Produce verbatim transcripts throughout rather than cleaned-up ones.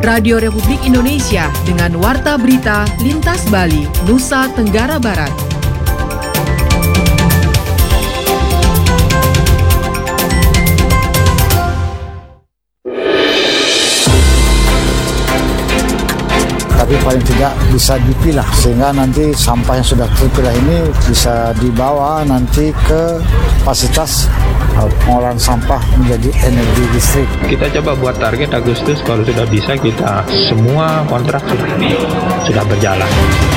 Radio Republik Indonesia dengan Warta Berita Lintas Bali, Nusa Tenggara Barat. Tapi paling tidak bisa dipilah sehingga nanti sampah yang sudah terpilah ini bisa dibawa nanti ke fasilitas pengolahan sampah menjadi energi listrik. Kita coba buat target Agustus, kalau sudah bisa kita semua kontrak sudah, sudah berjalan.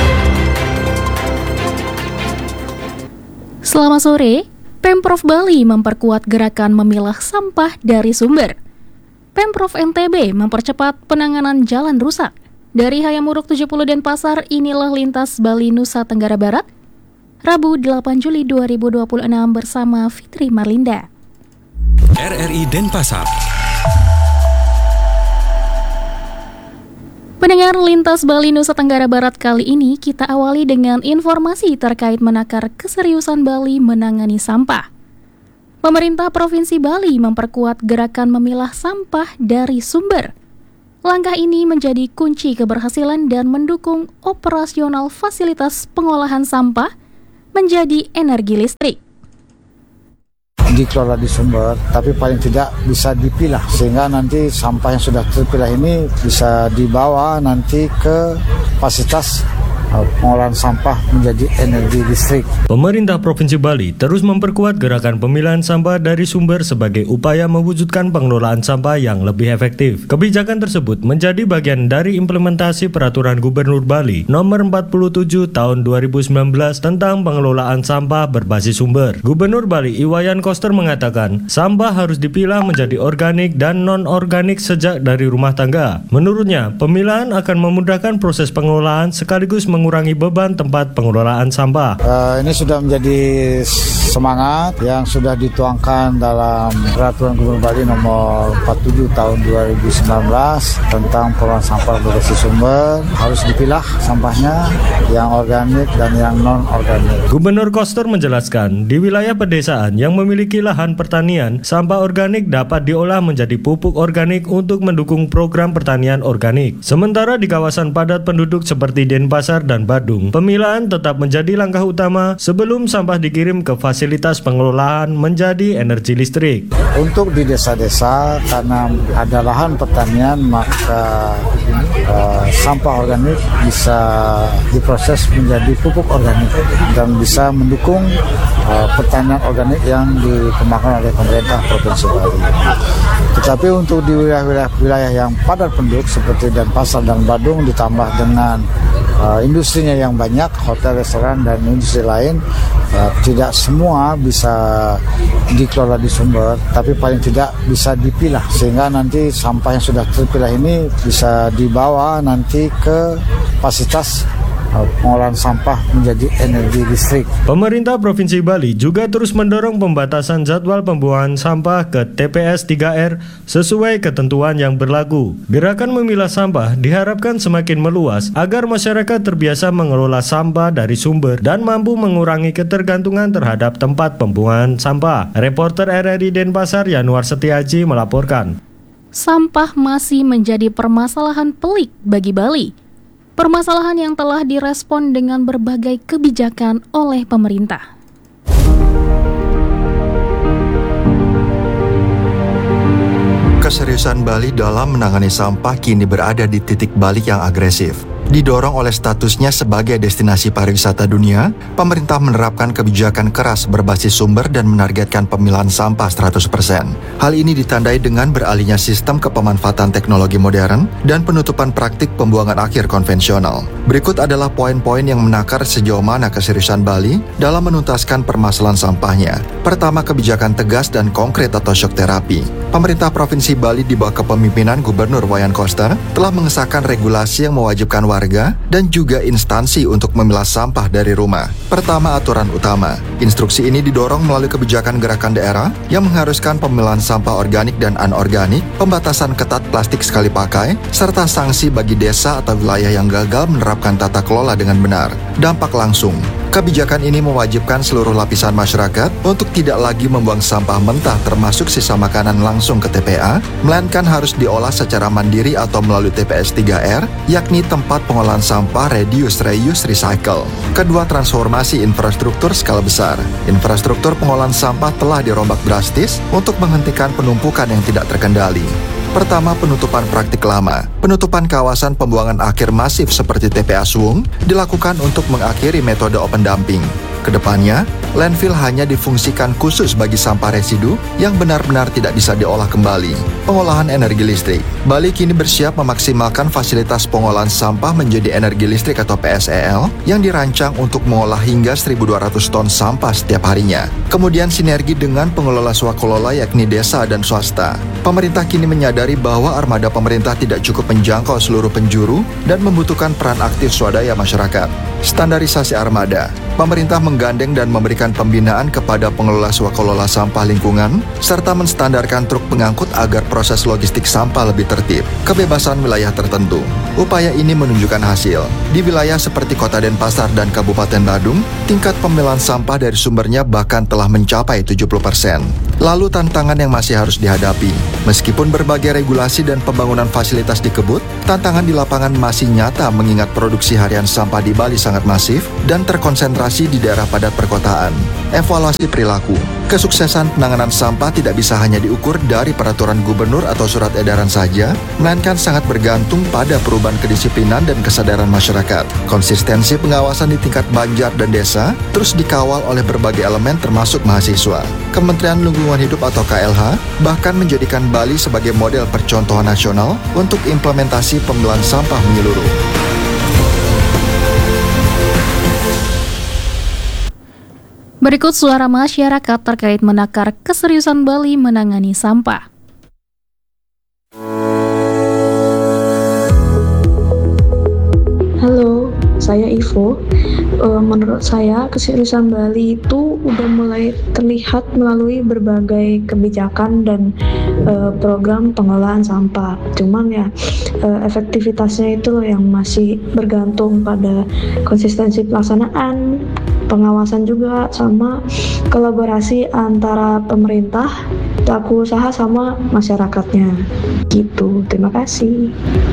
Selamat sore, Pemprov Bali memperkuat gerakan memilah sampah dari sumber. Pemprov N T B mempercepat penanganan jalan rusak. Dari Hayamuruk tujuh puluh Denpasar, inilah Lintas Bali Nusa Tenggara Barat, Rabu delapan Juli dua ribu dua puluh enam bersama Fitri Marlinda. R R I Denpasar. Pendengar Lintas Bali Nusa Tenggara Barat kali ini kita awali dengan informasi terkait menakar keseriusan Bali menangani sampah. Pemerintah Provinsi Bali memperkuat gerakan memilah sampah dari sumber. Langkah ini menjadi kunci keberhasilan dan mendukung operasional fasilitas pengolahan sampah menjadi energi listrik. Dikelola di sumber, tapi paling tidak bisa dipilah sehingga nanti sampah yang sudah terpilah ini bisa dibawa nanti ke fasilitas pengolahan sampah menjadi energi listrik. Pemerintah Provinsi Bali terus memperkuat gerakan pemilahan sampah dari sumber sebagai upaya mewujudkan pengelolaan sampah yang lebih efektif. Kebijakan tersebut menjadi bagian dari implementasi Peraturan Gubernur Bali Nomor empat puluh tujuh Tahun dua ribu sembilan belas tentang pengelolaan sampah berbasis sumber. Gubernur Bali Iwayan Koster mengatakan, sampah harus dipilah menjadi organik dan non-organik sejak dari rumah tangga. Menurutnya, pemilahan akan memudahkan proses pengelolaan sekaligus mengurangi beban tempat pengelolaan sampah. Uh, ini sudah menjadi semangat yang sudah dituangkan dalam Peraturan Gubernur Bali Nomor empat puluh tujuh Tahun dua ribu sembilan belas tentang pengelolaan sampah berbasis sumber. Harus dipilah sampahnya yang organik dan yang non-organik. Gubernur Koster menjelaskan, di wilayah pedesaan yang memiliki lahan pertanian, sampah organik dapat diolah menjadi pupuk organik untuk mendukung program pertanian organik. Sementara di kawasan padat penduduk seperti Denpasar dan Badung, pemilahan tetap menjadi langkah utama sebelum sampah dikirim ke fasilitas pengelolaan menjadi energi listrik. Untuk di desa-desa, karena ada lahan pertanian, maka uh, sampah organik bisa diproses menjadi pupuk organik dan bisa mendukung uh, pertanian organik yang dikembangkan oleh pemerintah Provinsi Bali. Tetapi untuk di wilayah-wilayah yang padat penduduk seperti Denpasar dan Badung ditambah dengan Uh, industrinya yang banyak, hotel, restoran, dan industri lain, uh, tidak semua bisa dikelola di sumber, tapi paling tidak bisa dipilah sehingga nanti sampah yang sudah terpilah ini bisa dibawa nanti ke fasilitas pengolahan sampah menjadi energi listrik. Pemerintah Provinsi Bali juga terus mendorong pembatasan jadwal pembuangan sampah ke T P S tiga R sesuai ketentuan yang berlaku. Gerakan memilah sampah diharapkan semakin meluas agar masyarakat terbiasa mengelola sampah dari sumber dan mampu mengurangi ketergantungan terhadap tempat pembuangan sampah. Reporter R R I Denpasar Yanuar Setiaji melaporkan. Sampah masih menjadi permasalahan pelik bagi Bali. Permasalahan yang telah direspon dengan berbagai kebijakan oleh pemerintah. Keseriusan Bali dalam menangani sampah kini berada di titik balik yang agresif. Didorong oleh statusnya sebagai destinasi pariwisata dunia, pemerintah menerapkan kebijakan keras berbasis sumber dan menargetkan pemilahan sampah seratus persen. Hal ini ditandai dengan beralihnya sistem ke pemanfaatan teknologi modern dan penutupan praktik pembuangan akhir konvensional. Berikut adalah poin-poin yang menakar sejauh mana keseriusan Bali dalam menuntaskan permasalahan sampahnya. Pertama, kebijakan tegas dan konkret atau shock terapi. Pemerintah Provinsi Bali di bawah kepemimpinan Gubernur Iwayan Koster telah mengesahkan regulasi yang mewajibkan warga dan juga instansi untuk memilah sampah dari rumah. Pertama, aturan utama. Instruksi ini didorong melalui kebijakan gerakan daerah yang mengharuskan pemilahan sampah organik dan anorganik, pembatasan ketat plastik sekali pakai, serta sanksi bagi desa atau wilayah yang gagal menerapkan tata kelola dengan benar. Dampak langsung. Kebijakan ini mewajibkan seluruh lapisan masyarakat untuk tidak lagi membuang sampah mentah termasuk sisa makanan langsung ke T P A, melainkan harus diolah secara mandiri atau melalui T P S tiga R, yakni tempat pengolahan sampah reduce, reuse, recycle. Kedua, transformasi infrastruktur skala besar. Infrastruktur pengolahan sampah telah dirombak drastis untuk menghentikan penumpukan yang tidak terkendali. Pertama, penutupan praktik lama. Penutupan kawasan pembuangan akhir masif seperti T P A Suwung dilakukan untuk mengakhiri metode open dumping. Kedepannya, landfill hanya difungsikan khusus bagi sampah residu yang benar-benar tidak bisa diolah kembali. Pengolahan energi listrik. Bali kini bersiap memaksimalkan fasilitas pengolahan sampah menjadi energi listrik atau P S E L yang dirancang untuk mengolah hingga seribu dua ratus ton sampah setiap harinya. Kemudian sinergi dengan pengelola swakelola yakni desa dan swasta. Pemerintah kini menyadari bahwa armada pemerintah tidak cukup menjangkau seluruh penjuru dan membutuhkan peran aktif swadaya masyarakat. Standarisasi armada. Pemerintah menggandeng dan memberikan pembinaan kepada pengelola swakelola sampah lingkungan, serta menstandarkan truk pengangkut agar proses logistik sampah lebih tertib. Kebebasan wilayah tertentu. Upaya ini menunjukkan hasil. Di wilayah seperti Kota Denpasar dan Kabupaten Badung, tingkat pemilahan sampah dari sumbernya bahkan telah mencapai tujuh puluh persen. Lalu tantangan yang masih harus dihadapi. Meskipun berbagai regulasi dan pembangunan fasilitas dikebut, tantangan di lapangan masih nyata mengingat produksi harian sampah di Bali sangat masif dan terkonsentrasi di daerah padat perkotaan. Evaluasi perilaku. Kesuksesan penanganan sampah tidak bisa hanya diukur dari peraturan gubernur atau surat edaran saja, melainkan sangat bergantung pada perubahan kedisiplinan dan kesadaran masyarakat. Konsistensi pengawasan di tingkat banjar dan desa terus dikawal oleh berbagai elemen termasuk mahasiswa. Kementerian Lingkungan Hidup atau K L H bahkan menjadikan Bali sebagai model percontohan nasional untuk implementasi pemilahan sampah menyeluruh. Berikut suara masyarakat terkait menakar keseriusan Bali menangani sampah. Halo, saya Ivo. Uh, menurut saya keseriusan Bali itu udah mulai terlihat melalui berbagai kebijakan dan uh, program pengolahan sampah. Cuman ya uh, efektivitasnya itu loh yang masih bergantung pada konsistensi pelaksanaan, pengawasan juga, sama kolaborasi antara pemerintah, pelaku usaha sama masyarakatnya. Gitu. Terima kasih.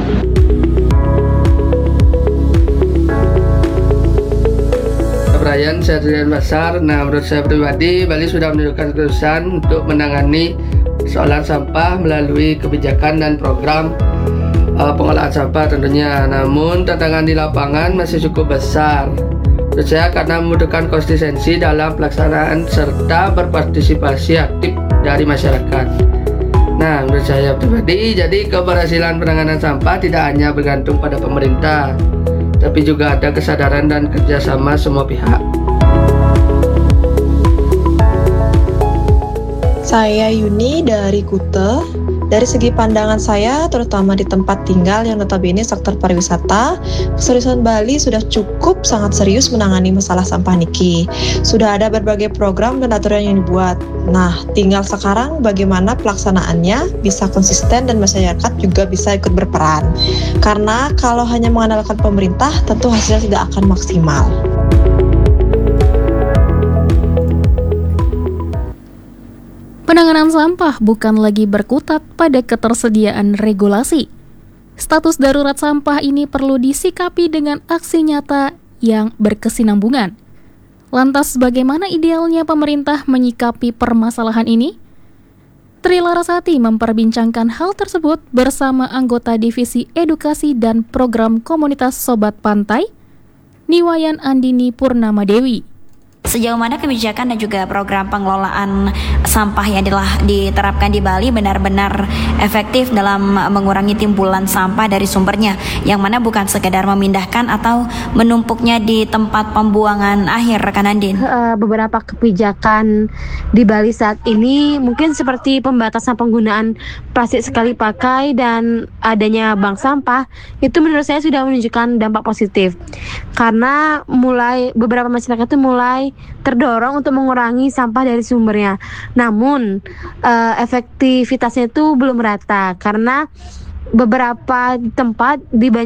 Brian, saya dari Denpasar. Nah, menurut saya pribadi, Bali sudah menunjukkan keseriusan untuk menangani persoalan sampah melalui kebijakan dan program uh, pengolahan sampah tentunya. Namun, tantangan di lapangan masih cukup besar. Menurut saya karena membutuhkan konsistensi dalam pelaksanaan serta berpartisipasi aktif dari masyarakat. Nah, menurut saya pribadi, jadi keberhasilan penanganan sampah tidak hanya bergantung pada pemerintah, tapi juga ada kesadaran dan kerjasama semua pihak. Saya Yuni dari Kute. Dari segi pandangan saya, terutama di tempat tinggal yang notabene sektor pariwisata, keseriusan Bali sudah cukup sangat serius menangani masalah sampah niki. Sudah ada berbagai program dan aturan yang dibuat. Nah, tinggal sekarang bagaimana pelaksanaannya bisa konsisten dan masyarakat juga bisa ikut berperan. Karena kalau hanya mengandalkan pemerintah, tentu hasilnya tidak akan maksimal. Penanganan sampah bukan lagi berkutat pada ketersediaan regulasi. Status darurat sampah ini perlu disikapi dengan aksi nyata yang berkesinambungan. Lantas bagaimana idealnya pemerintah menyikapi permasalahan ini? Tri Larasati memperbincangkan hal tersebut bersama anggota Divisi Edukasi dan Program Komunitas Sobat Pantai, Niwayan Andini Purnama Dewi. Sejauh mana kebijakan dan juga program pengelolaan sampah yang telah diterapkan di Bali benar-benar efektif dalam mengurangi timbulan sampah dari sumbernya, yang mana bukan sekedar memindahkan atau menumpuknya di tempat pembuangan akhir, rekan Andin? Uh, beberapa kebijakan di Bali saat ini mungkin seperti pembatasan penggunaan plastik sekali pakai dan adanya bank sampah, itu menurut saya sudah menunjukkan dampak positif karena mulai beberapa masyarakat itu mulai terdorong untuk mengurangi sampah dari sumbernya. Namun uh, efektivitasnya itu belum merata karena beberapa tempat di banyak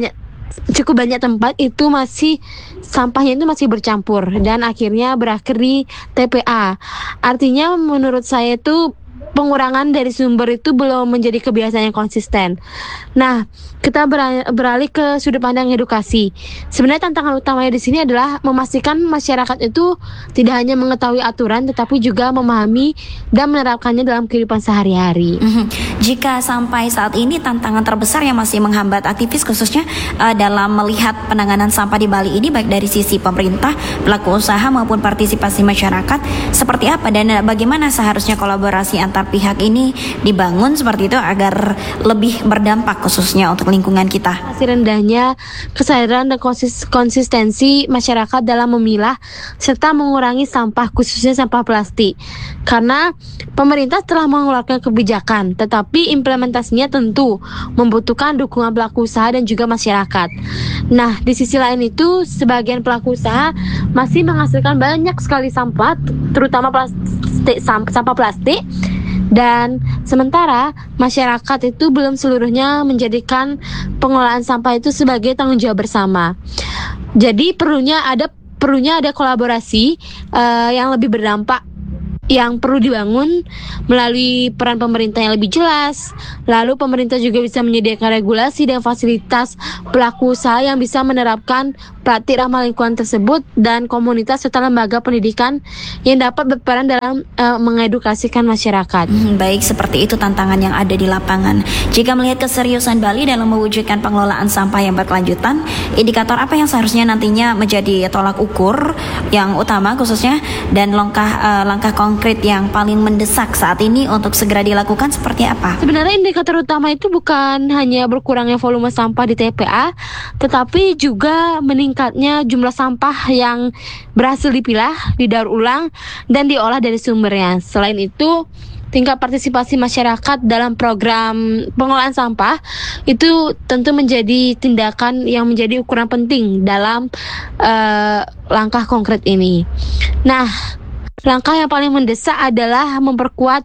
cukup banyak tempat itu masih sampahnya itu masih bercampur dan akhirnya berakhir di T P A. Artinya menurut saya itu pengurangan dari sumber itu belum menjadi kebiasaan yang konsisten. Nah, kita beralih ke sudut pandang edukasi. Sebenarnya tantangan utamanya di sini adalah memastikan masyarakat itu tidak hanya mengetahui aturan, tetapi juga memahami dan menerapkannya dalam kehidupan sehari-hari. Mm-hmm. Jika sampai saat ini tantangan terbesar yang masih menghambat aktivis khususnya uh, dalam melihat penanganan sampah di Bali ini, baik dari sisi pemerintah, pelaku usaha maupun partisipasi masyarakat, seperti apa dan bagaimana seharusnya kolaborasi antar pihak ini dibangun seperti itu agar lebih berdampak khususnya untuk lingkungan kita. Masih rendahnya kesadaran dan konsistensi masyarakat dalam memilah serta mengurangi sampah khususnya sampah plastik. Karena pemerintah telah mengeluarkan kebijakan, tetapi implementasinya tentu membutuhkan dukungan pelaku usaha dan juga masyarakat. Nah, di sisi lain itu sebagian pelaku usaha masih menghasilkan banyak sekali sampah, terutama plastik, sampah plastik. Dan sementara masyarakat itu belum seluruhnya menjadikan pengelolaan sampah itu sebagai tanggung jawab bersama. Jadi perlunya ada perlunya ada kolaborasi uh, yang lebih berdampak, yang perlu dibangun melalui peran pemerintah yang lebih jelas. Lalu pemerintah juga bisa menyediakan regulasi dan fasilitas pelaku usaha yang bisa menerapkan praktik ramah lingkungan tersebut, dan komunitas serta lembaga pendidikan yang dapat berperan dalam uh, mengedukasikan masyarakat. Hmm, baik, seperti itu tantangan yang ada di lapangan. Jika melihat keseriusan Bali dalam mewujudkan pengelolaan sampah yang berkelanjutan, indikator apa yang seharusnya nantinya menjadi tolak ukur yang utama khususnya, dan langkah uh, langkah konkret yang paling mendesak saat ini untuk segera dilakukan seperti apa? Sebenarnya indikator utama itu bukan hanya berkurangnya volume sampah di T P A, tetapi juga meningkatnya jumlah sampah yang berhasil dipilah, didaur ulang, dan diolah dari sumbernya. Selain itu, tingkat partisipasi masyarakat dalam program pengelolaan sampah itu tentu menjadi tindakan yang menjadi ukuran penting dalam uh, langkah konkret ini. Nah, langkah yang paling mendesak adalah memperkuat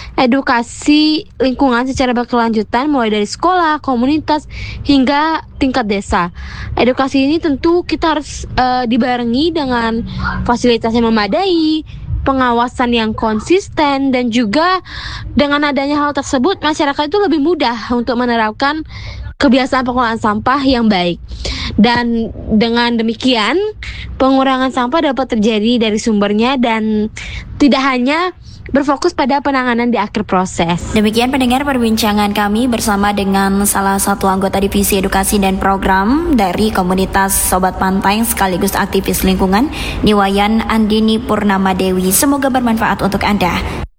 edukasi lingkungan secara berkelanjutan mulai dari sekolah, komunitas, hingga tingkat desa. Edukasi ini tentu kita harus uh, dibarengi dengan fasilitas yang memadai, pengawasan yang konsisten, dan juga dengan adanya hal tersebut masyarakat itu lebih mudah untuk menerapkan kebiasaan pengelolaan sampah yang baik. Dan dengan demikian pengurangan sampah dapat terjadi dari sumbernya dan tidak hanya berfokus pada penanganan di akhir proses. Demikian pendengar perbincangan kami bersama dengan salah satu anggota Divisi Edukasi dan Program dari komunitas Sobat Pantai sekaligus aktivis lingkungan, Niwayan Andini Purnama Dewi. Semoga bermanfaat untuk Anda.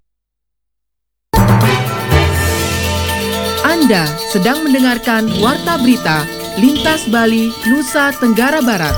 Anda sedang mendengarkan Warta Berita Lintas Bali, Nusa Tenggara Barat.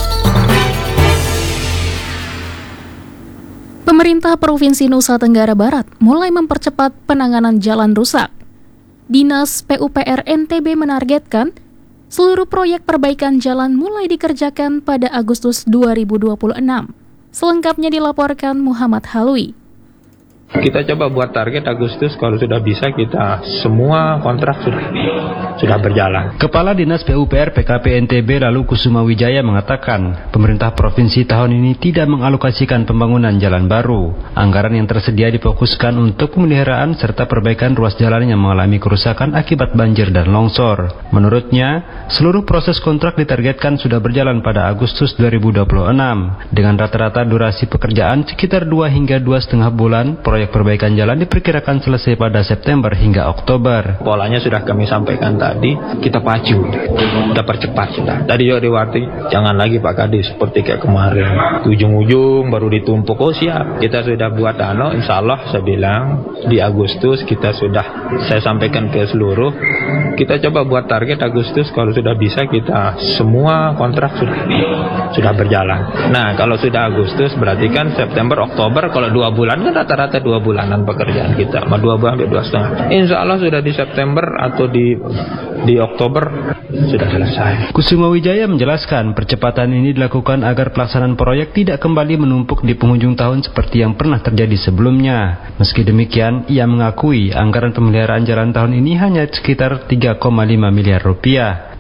Pemerintah Provinsi Nusa Tenggara Barat mulai mempercepat penanganan jalan rusak. Dinas P U P R N T B menargetkan seluruh proyek perbaikan jalan mulai dikerjakan pada Agustus dua ribu dua puluh enam. Selengkapnya dilaporkan Muhammad Halwi. Kita coba buat target Agustus, kalau sudah bisa kita semua kontrak sudah sudah berjalan. Kepala Dinas P U P R P K P N T B lalu Kusuma Wijaya mengatakan pemerintah provinsi tahun ini tidak mengalokasikan pembangunan jalan baru. Anggaran yang tersedia difokuskan untuk pemeliharaan serta perbaikan ruas jalan yang mengalami kerusakan akibat banjir dan longsor. Menurutnya, seluruh proses kontrak ditargetkan sudah berjalan pada Agustus dua ribu dua puluh enam. Dengan rata-rata durasi pekerjaan sekitar dua hingga dua setengah bulan, proyek perbaikan jalan diperkirakan selesai pada September hingga Oktober. Polanya sudah kami sampaikan tadi, kita pacu, kita percepat sudah. Tadi juga diwati, jangan lagi Pak Kadis seperti kayak kemarin, ujung-ujung baru ditumpuk. Oh siap, kita sudah buat ano, insya Allah saya bilang di Agustus kita sudah, saya sampaikan ke seluruh, kita coba buat target Agustus, kalau sudah bisa kita semua kontrak sudah sudah berjalan. Nah kalau sudah Agustus berarti kan September, Oktober, kalau dua bulan kan rata-rata dua bulanan pekerjaan kita, sama dua bulan sampai dua setengah. Insya Allah sudah di September atau di di Oktober sudah selesai. Kusuma Wijaya menjelaskan percepatan ini dilakukan agar pelaksanaan proyek tidak kembali menumpuk di penghujung tahun seperti yang pernah terjadi sebelumnya. Meski demikian, ia mengakui anggaran pemeliharaan jalan tahun ini hanya sekitar tiga koma lima miliar rupiah.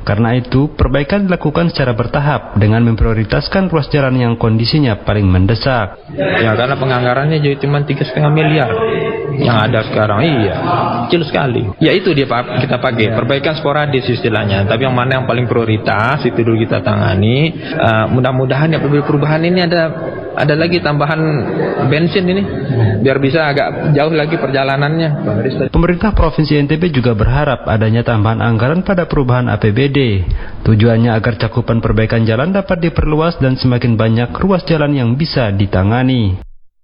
Karena itu, perbaikan dilakukan secara bertahap dengan memprioritaskan ruas jalan yang kondisinya paling mendesak. Ya karena penganggarannya jadi cuma tiga setengah miliar yang ada sekarang, iya kecil sekali. Ya itu dia kita pakai perbaikan sporadis istilahnya. Tapi yang mana yang paling prioritas itu dulu kita tangani. Uh, mudah-mudahan ya perubahan ini ada ada lagi tambahan bensin ini biar bisa agak jauh lagi perjalanannya. Pemerintah Provinsi N T B juga berharap adanya tambahan anggaran pada perubahan A P B D. Tujuannya agar cakupan perbaikan jalan dapat diperluas dan semakin banyak ruas jalan yang bisa ditangani.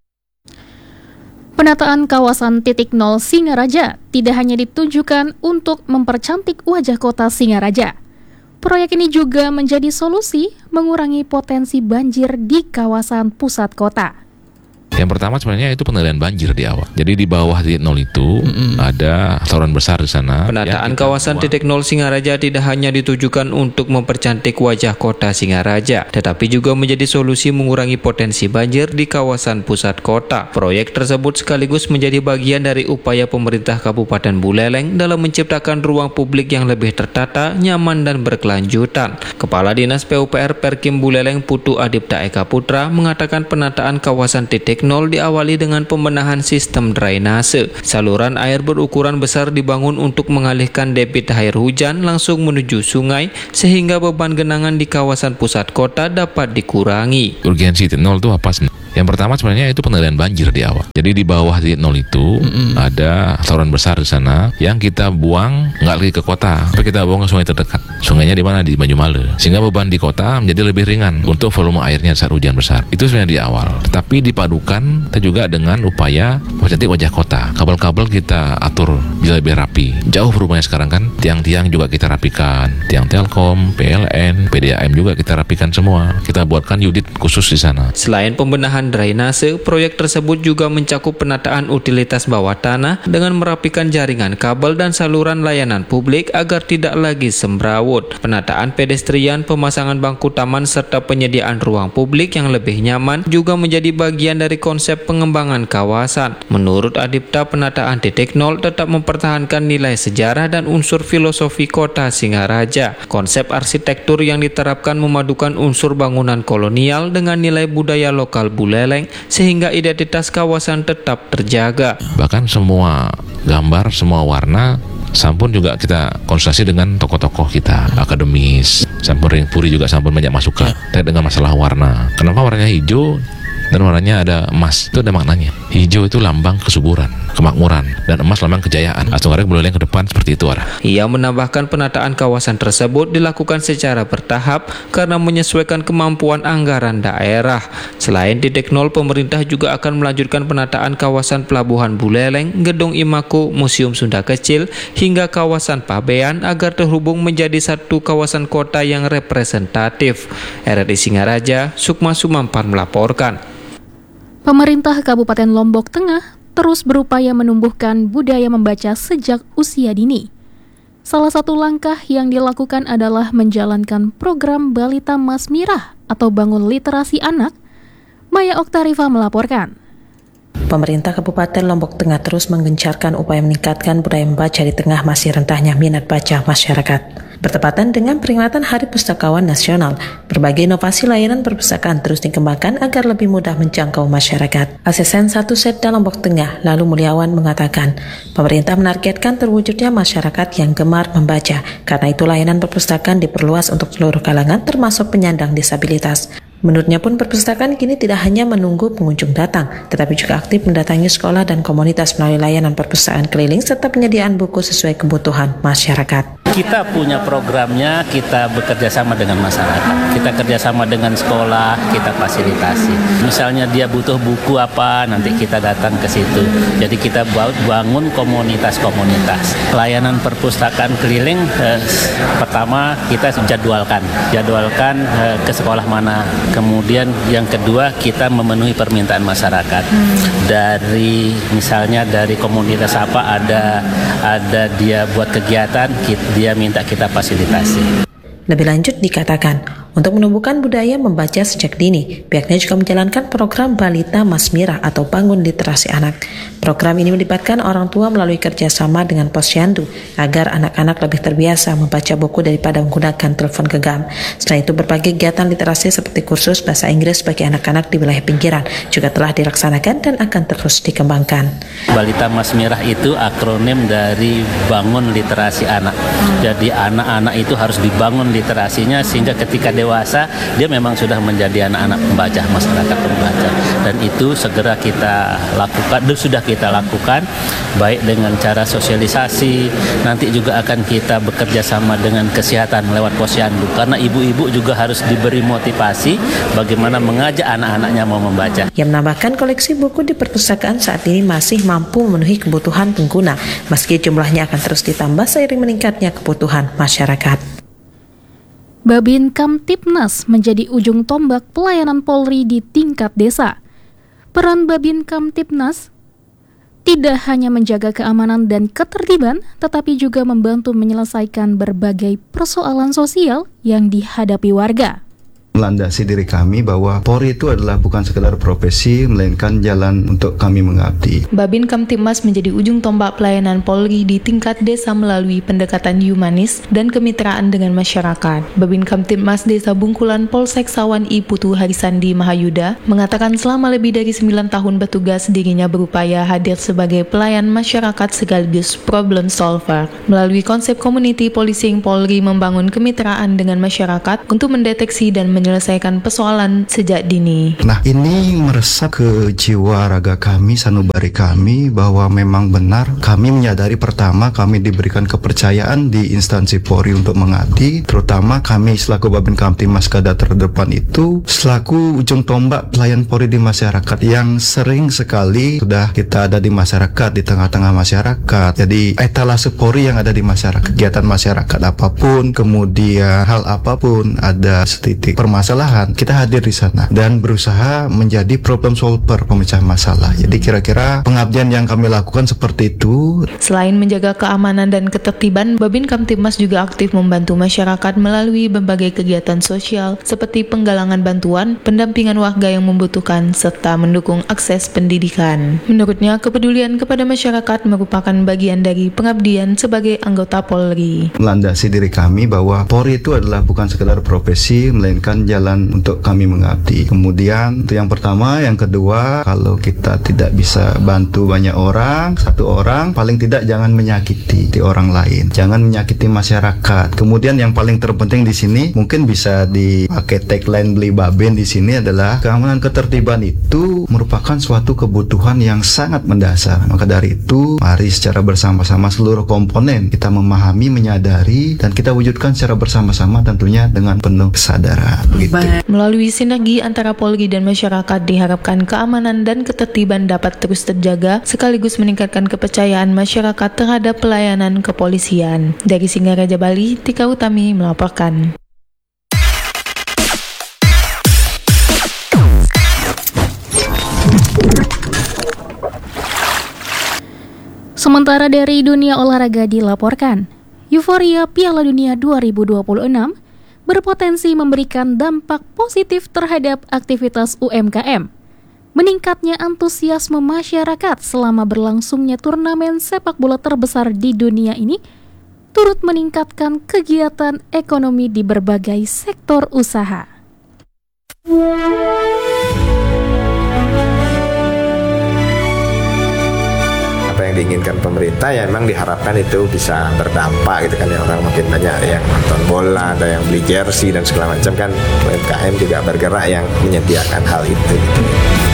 Penataan kawasan titik nol Singaraja tidak hanya ditujukan untuk mempercantik wajah kota Singaraja. Proyek ini juga menjadi solusi mengurangi potensi banjir di kawasan pusat kota. Yang pertama sebenarnya itu pengendalian banjir di awal. Jadi di bawah titik nol itu mm-hmm. ada saluran besar di sana. Penataan ya, kawasan buang. Titik nol Singaraja tidak hanya ditujukan untuk mempercantik wajah kota Singaraja, tetapi juga menjadi solusi mengurangi potensi banjir di kawasan pusat kota. Proyek tersebut sekaligus menjadi bagian dari upaya pemerintah Kabupaten Buleleng dalam menciptakan ruang publik yang lebih tertata, nyaman dan berkelanjutan. Kepala Dinas P U P R Perkim Buleleng Putu Adipta Eka Putra mengatakan penataan kawasan titik nol diawali dengan pembenahan sistem drainase. Saluran air berukuran besar dibangun untuk mengalihkan debit air hujan langsung menuju sungai sehingga beban genangan di kawasan pusat kota dapat dikurangi. Urgensi titik nol itu apa sih? Yang pertama sebenarnya itu pengendalian banjir di awal. Jadi di bawah titik nol itu mm-hmm. ada saluran besar di sana yang kita buang nggak lagi ke kota, tapi kita buang ke sungai terdekat. Sungainya di mana? Di Banyumale. Sehingga beban di kota menjadi lebih ringan untuk volume airnya saat hujan besar. Itu sebenarnya di awal. Tetapi dipadukan kita juga dengan upaya mempercantik wajah kota. Kabel-kabel kita atur bisa lebih rapi. Jauh perubahannya sekarang kan. Tiang-tiang juga kita rapikan. Tiang Telkom, P L N, P D A M juga kita rapikan semua. Kita buatkan unit khusus di sana. Selain pembenahan drainase, proyek tersebut juga mencakup penataan utilitas bawah tanah dengan merapikan jaringan kabel dan saluran layanan publik agar tidak lagi semrawut. Penataan pedestrian, pemasangan bangku taman serta penyediaan ruang publik yang lebih nyaman juga menjadi bagian dari konsep pengembangan kawasan. Menurut Adipta, penataan titik nol tetap mempertahankan nilai sejarah dan unsur filosofi kota Singaraja. Konsep arsitektur yang diterapkan memadukan unsur bangunan kolonial dengan nilai budaya lokal Buleleng sehingga identitas kawasan tetap terjaga. Bahkan semua gambar, semua warna sampun juga kita konsultasi dengan tokoh-tokoh kita, akademis. Sampun Ring Puri juga sampun banyak masukan terkait dengan masalah warna. Kenapa warnanya hijau dan warnanya ada emas? Itu ada maknanya. Hijau itu lambang kesuburan, kemakmuran, dan emas lambang kejayaan. Astungarek Buleleng ke depan seperti itu arah. Ia menambahkan penataan kawasan tersebut dilakukan secara bertahap karena menyesuaikan kemampuan anggaran daerah. Selain titik nol, pemerintah juga akan melanjutkan penataan kawasan Pelabuhan Buleleng, Gedung Imaku, Museum Sunda Kecil, hingga kawasan Pabean agar terhubung menjadi satu kawasan kota yang representatif. R R I Singaraja, Sukma Sumampan melaporkan. Pemerintah Kabupaten Lombok Tengah terus berupaya menumbuhkan budaya membaca sejak usia dini. Salah satu langkah yang dilakukan adalah menjalankan program Balita Mas Mirah atau Bangun Literasi Anak. Maya Oktarifa melaporkan. Pemerintah Kabupaten Lombok Tengah terus menggencarkan upaya meningkatkan budaya membaca di tengah masih rentahnya minat baca masyarakat. Bertepatan dengan peringatan Hari Pustakawan Nasional, berbagai inovasi layanan perpustakaan terus dikembangkan agar lebih mudah menjangkau masyarakat. Asisten satu Setda Lombok Tengah, Lalu Mulyawan mengatakan, pemerintah menargetkan terwujudnya masyarakat yang gemar membaca, karena itu layanan perpustakaan diperluas untuk seluruh kalangan termasuk penyandang disabilitas. Menurutnya pun perpustakaan kini tidak hanya menunggu pengunjung datang, tetapi juga aktif mendatangi sekolah dan komunitas melalui layanan perpustakaan keliling serta penyediaan buku sesuai kebutuhan masyarakat. Kita punya programnya, kita bekerja sama dengan masyarakat. Kita kerjasama dengan sekolah, kita fasilitasi. Misalnya dia butuh buku apa, nanti kita datang ke situ. Jadi kita bangun komunitas-komunitas. Layanan perpustakaan keliling, eh, pertama kita jadwalkan. Jadwalkan eh, ke sekolah mana. Kemudian yang kedua kita memenuhi permintaan masyarakat. Dari misalnya dari komunitas apa ada ada dia buat kegiatan, kita, dia minta kita fasilitasi. Lebih lanjut dikatakan, Untuk menumbuhkan budaya membaca sejak dini, pihaknya juga menjalankan program Balita Mas Mirah atau Bangun Literasi Anak. Program ini melibatkan orang tua melalui kerjasama dengan posyandu agar anak-anak lebih terbiasa membaca buku daripada menggunakan telepon genggam. Selain itu, berbagai kegiatan literasi seperti kursus bahasa Inggris bagi anak-anak di wilayah pinggiran juga telah dilaksanakan dan akan terus dikembangkan. Balita Mas Mirah itu akronim dari Bangun Literasi Anak. Jadi anak-anak itu harus dibangun literasinya sehingga ketika dewasa dia memang sudah menjadi anak-anak pembaca, masyarakat pembaca, dan itu segera kita lakukan, sudah kita lakukan baik dengan cara sosialisasi, nanti juga akan kita bekerja sama dengan kesehatan lewat posyandu karena ibu-ibu juga harus diberi motivasi bagaimana mengajak anak-anaknya mau membaca. Yang menambahkan koleksi buku di perpustakaan saat ini masih mampu memenuhi kebutuhan pengguna meski jumlahnya akan terus ditambah seiring meningkatnya kebutuhan masyarakat. Babin Kamtibnas menjadi ujung tombak pelayanan Polri di tingkat desa. Peran Babin Kamtibnas tidak hanya menjaga keamanan dan ketertiban, tetapi juga membantu menyelesaikan berbagai persoalan sosial yang dihadapi warga. Melandasi diri kami bahwa Polri itu adalah bukan sekedar profesi, melainkan jalan untuk kami mengabdi. Babin Kamtibmas menjadi ujung tombak pelayanan Polri di tingkat desa melalui pendekatan humanis dan kemitraan dengan masyarakat. Babin Kamtibmas Desa Bungkulan Polsek Sawan I Putu Harisandi Mahayuda mengatakan selama lebih dari sembilan tahun bertugas dirinya berupaya hadir sebagai pelayan masyarakat sekaligus problem solver. Melalui konsep community policing, Polri membangun kemitraan dengan masyarakat untuk mendeteksi dan menyelesaikan persoalan sejak dini. Nah, ini meresap ke jiwa raga kami, sanubari kami, bahwa memang benar kami menyadari pertama kami diberikan kepercayaan di instansi Polri untuk mengabdi, terutama kami selaku Babin Kamtibmas Garda terdepan itu selaku ujung tombak pelayan Polri di masyarakat yang sering sekali sudah kita ada di masyarakat, di tengah-tengah masyarakat. Jadi etalase Polri yang ada di masyarakat, kegiatan masyarakat apapun, kemudian hal apapun, ada setitik permasalahan, kita hadir di sana dan berusaha menjadi problem solver, pemecah masalah. Jadi kira-kira pengabdian yang kami lakukan seperti itu. Selain menjaga keamanan dan ketertiban, Babin Kamtibmas juga aktif membantu masyarakat melalui berbagai kegiatan sosial seperti penggalangan bantuan, pendampingan warga yang membutuhkan, serta mendukung akses pendidikan. Menurutnya, kepedulian kepada masyarakat merupakan bagian dari pengabdian sebagai anggota Polri. Melandasi diri kami bahwa Polri itu adalah bukan sekedar profesi, melainkan jalan untuk kami mengabdi. Kemudian itu yang pertama, yang kedua, kalau kita tidak bisa bantu banyak orang, satu orang, paling tidak jangan menyakiti di orang lain, jangan menyakiti masyarakat. Kemudian yang paling terpenting di sini mungkin bisa dipakai tagline beli Babin di sini adalah keamanan ketertiban itu merupakan suatu kebutuhan yang sangat mendasar. Maka dari itu, mari secara bersama-sama seluruh komponen kita memahami, menyadari, dan kita wujudkan secara bersama-sama tentunya dengan penuh kesadaran. Begitu. Melalui sinergi antara Polri dan masyarakat diharapkan keamanan dan ketertiban dapat terus terjaga sekaligus meningkatkan kepercayaan masyarakat terhadap pelayanan kepolisian. Dari Singaraja Bali, Tika Utami melaporkan. Sementara dari dunia olahraga dilaporkan, euforia Piala Dunia dua ribu dua puluh enam berpotensi memberikan dampak positif terhadap aktivitas U M K M. Meningkatnya antusiasme masyarakat selama berlangsungnya turnamen sepak bola terbesar di dunia ini turut meningkatkan kegiatan ekonomi di berbagai sektor usaha. Yang diinginkan pemerintah ya memang diharapkan itu bisa berdampak gitu kan, ya orang makin banyak yang nonton bola, ada yang beli jersey dan segala macam kan, U M K M juga bergerak yang menyediakan hal itu gitu.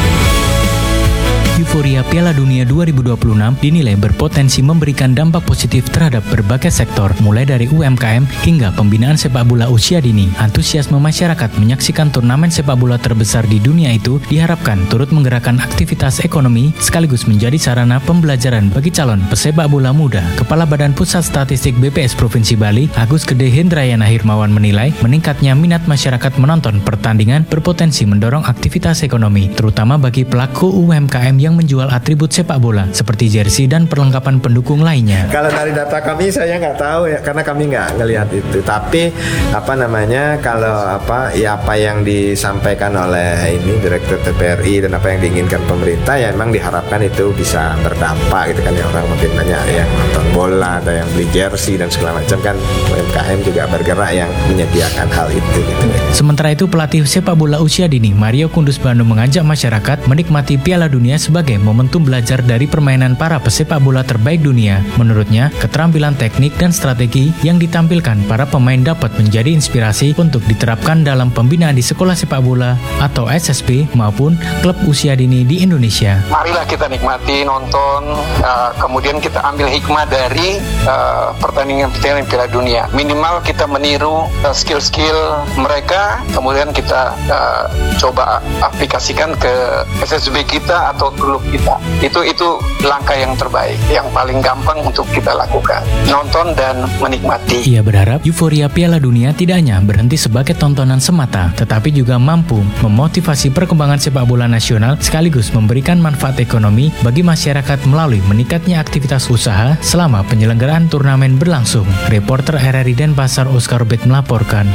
Euforia Piala Dunia dua ribu dua puluh enam dinilai berpotensi memberikan dampak positif terhadap berbagai sektor, mulai dari U M K M hingga pembinaan sepak bola usia dini. Antusiasme masyarakat menyaksikan turnamen sepak bola terbesar di dunia itu diharapkan turut menggerakkan aktivitas ekonomi sekaligus menjadi sarana pembelajaran bagi calon pesepak bola muda. Kepala Badan Pusat Statistik B P S Provinsi Bali, Agus Gede Hendrayana Hirmawan menilai meningkatnya minat masyarakat menonton pertandingan berpotensi mendorong aktivitas ekonomi, terutama bagi pelaku U M K M yang yang menjual atribut sepak bola seperti jersey dan perlengkapan pendukung lainnya. Kalau dari data kami saya nggak tahu ya, karena kami nggak ngelihat itu. Tapi apa namanya kalau apa ya apa yang disampaikan oleh ini Direktur T P R I dan apa yang diinginkan pemerintah ya memang diharapkan itu bisa berdampak gitu kan ya, orang makin banyak yang nonton bola, ada yang beli jersey dan segala macam kan, U M K M juga bergerak yang menyediakan hal itu gitu. Sementara itu pelatih sepak bola usia dini Mario Kundus Bandung mengajak masyarakat menikmati Piala Dunia sebagai momentum belajar dari permainan para pesepak bola terbaik dunia. Menurutnya, keterampilan teknik dan strategi yang ditampilkan para pemain dapat menjadi inspirasi untuk diterapkan dalam pembinaan di sekolah sepak bola atau S S B maupun klub usia dini di Indonesia. Marilah kita nikmati, nonton, uh, kemudian kita ambil hikmah dari uh, pertandingan-pertandingan Piala Dunia. Minimal kita meniru uh, skill-skill mereka, kemudian kita uh, coba aplikasikan ke S S B kita atau klub kita. Itu itu langkah yang terbaik, yang paling gampang untuk kita lakukan. Nonton dan menikmati. Ia berharap euforia Piala Dunia tidak hanya berhenti sebagai tontonan semata, tetapi juga mampu memotivasi perkembangan sepak bola nasional sekaligus memberikan manfaat ekonomi bagi masyarakat melalui meningkatnya aktivitas usaha selama penyelenggaraan turnamen berlangsung. Reporter R R I Denpasar Oscar Robert melaporkan.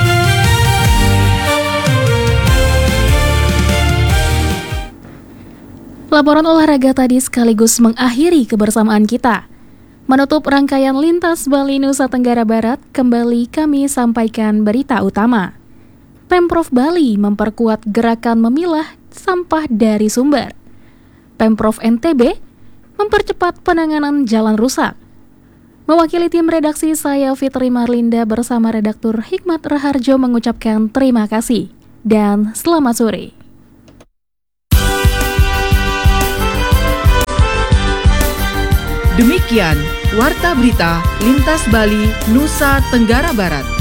Laporan olahraga tadi sekaligus mengakhiri kebersamaan kita. Menutup rangkaian Lintas Bali Nusa Tenggara Barat, kembali kami sampaikan berita utama. Pemprov Bali memperkuat gerakan memilah sampah dari sumber. Pemprov N T B mempercepat penanganan jalan rusak. Mewakili tim redaksi, saya Fitri Marlinda bersama redaktur Hikmat Raharjo mengucapkan terima kasih dan selamat sore. Demikian Warta Berita Lintas Bali Nusa Tenggara Barat.